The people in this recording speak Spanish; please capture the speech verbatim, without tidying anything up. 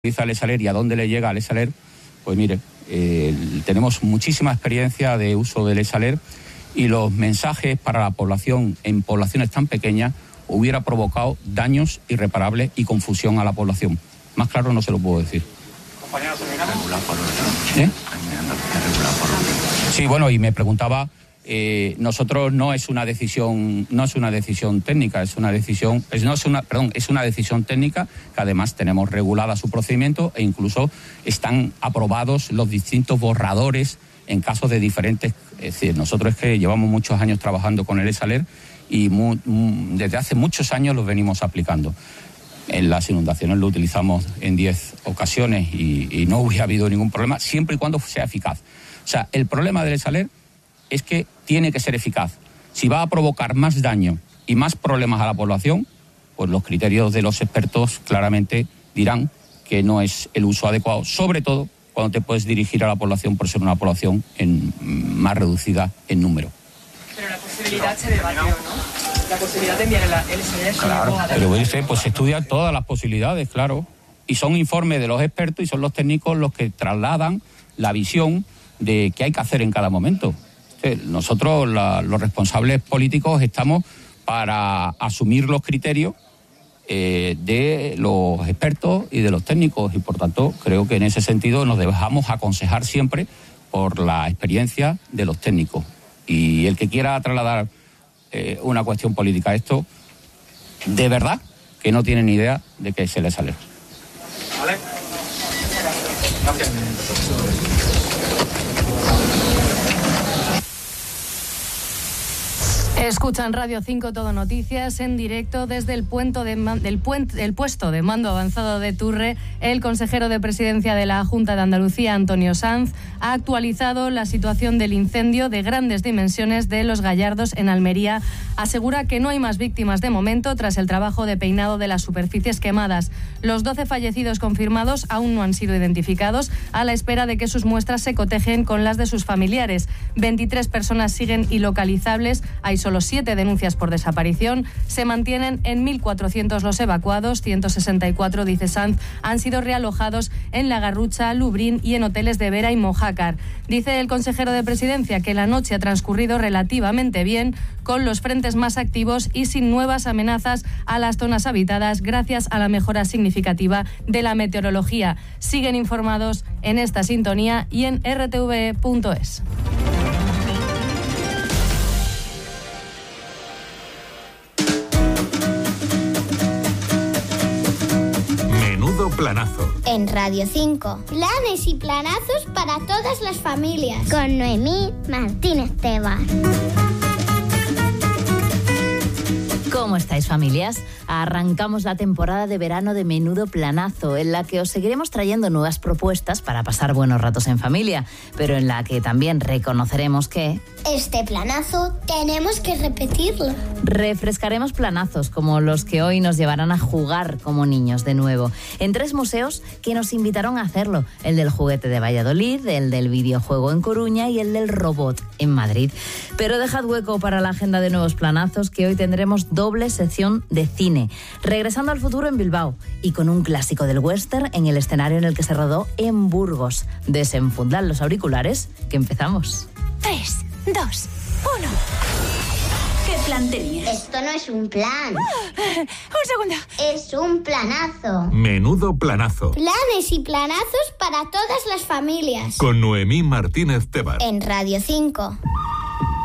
utiliza el e-Saler y a dónde le llega el e-Saler, pues mire, eh, tenemos muchísima experiencia de uso del e-Saler y los mensajes para la población en poblaciones tan pequeñas hubiera provocado daños irreparables y confusión a la población. Más claro no se lo puedo decir. Compañeros, ¿terminamos? ¿Eh? Sí, bueno, y me preguntaba, eh, nosotros no es una decisión, no es una decisión técnica, es una decisión, es, no es una, perdón, es una decisión técnica que además tenemos regulada su procedimiento e incluso están aprobados los distintos borradores en casos de diferentes. Es decir, nosotros es que llevamos muchos años trabajando con el e-Saler y mu, mu, desde hace muchos años los venimos aplicando. En las inundaciones lo utilizamos en diez ocasiones y, y no hubiera habido ningún problema, siempre y cuando sea eficaz. O sea, el problema del e-Saler es que tiene que ser eficaz. Si va a provocar más daño y más problemas a la población, pues los criterios de los expertos claramente dirán que no es el uso adecuado, sobre todo cuando te puedes dirigir a la población por ser una población en, más reducida en número. Pero la posibilidad se debatió, ¿no? La posibilidad de enviar el e-Saler. Claro, pero pues se estudian todas las posibilidades, claro. Y son informes de los expertos y son los técnicos los que trasladan la visión de qué hay que hacer en cada momento. Nosotros, la, los responsables políticos, estamos para asumir los criterios eh, de los expertos y de los técnicos y, por tanto, creo que en ese sentido nos dejamos aconsejar siempre por la experiencia de los técnicos. Y el que quiera trasladar eh, una cuestión política a esto, de verdad que no tiene ni idea de qué se le sale. Vale. Gracias. Escuchan Radio cinco Todo Noticias en directo desde el, puente de, del, puente, el puesto de mando avanzado de Turre. El consejero de Presidencia de la Junta de Andalucía, Antonio Sanz, ha actualizado la situación del incendio de grandes dimensiones de Los Gallardos en Almería. Asegura que no hay más víctimas de momento tras el trabajo de peinado de las superficies quemadas. Los doce fallecidos confirmados aún no han sido identificados, a la espera de que sus muestras se cotejen con las de sus familiares. veintitrés personas siguen ilocalizables. Hay solo siete denuncias por desaparición. Se mantienen en mil cuatrocientos los evacuados. ciento sesenta y cuatro, dice Sanz, han sido realojados en La Garrucha, Lubrín y en hoteles de Vera y Mojácar. Dice el consejero de Presidencia que la noche ha transcurrido relativamente bien, con los frentes más activos y sin nuevas amenazas a las zonas habitadas, gracias a la mejora significativa de la meteorología. Siguen informados en esta sintonía y en erre te ve punto es. Planazo. En Radio cinco. Planes y planazos para todas las familias. Con Noemí Martínez Tebas. ¿Cómo estáis, familias? Arrancamos la temporada de verano de Menudo Planazo, en la que os seguiremos trayendo nuevas propuestas para pasar buenos ratos en familia, pero en la que también reconoceremos que... este planazo tenemos que repetirlo. Refrescaremos planazos como los que hoy nos llevarán a jugar como niños de nuevo, en tres museos que nos invitaron a hacerlo: el del juguete de Valladolid, el del videojuego en Coruña y el del robot en Madrid. Pero dejad hueco para la agenda de nuevos planazos, que hoy tendremos doble sección de cine, Regresando al futuro en Bilbao y con un clásico del western en el escenario en el que se rodó en Burgos. Desenfundad los auriculares, que empezamos. Tres, dos, uno. ¿Qué plan tenías? Esto no es un plan. Ah, un segundo. Es un planazo. Menudo Planazo. Planes y planazos para todas las familias. Con Noemí Martínez Tebas. En Radio cinco.